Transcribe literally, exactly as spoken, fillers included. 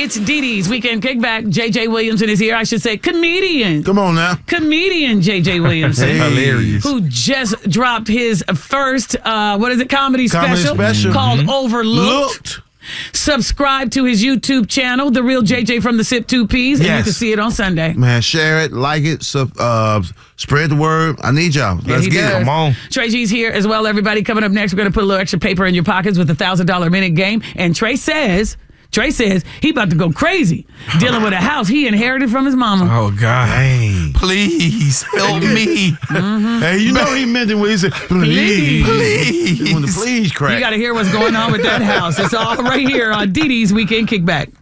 It's Dee Dee's Weekend Kickback. J J Williamson is here. I should say comedian. Come on now. Comedian J J Williamson. Hey. Hilarious. Who just dropped his first, uh, what is it, comedy, Comedy special, special. called Mm-hmm. Overlooked. Looked. Subscribe to his YouTube channel, The Real J J from the Sip Two Ps, and Yes. you can see it on Sunday. Man, share it, like it, sub, uh, spread the word. I need y'all. Yeah, Let's he get does. it. Come on. Trey G's here as well, everybody. Coming up next, we're going to put a little extra paper in your pockets with a one thousand dollars minute game. And Trey says, Trey says he about to go crazy dealing with a house he inherited from his mama. Oh, God. Dang. Please help me. Mm-hmm. Hey, you know he meant it when he said, please. Please. When the please crack. You got to hear what's going on with that house. It's all right here on Dee Dee's Weekend Kickback.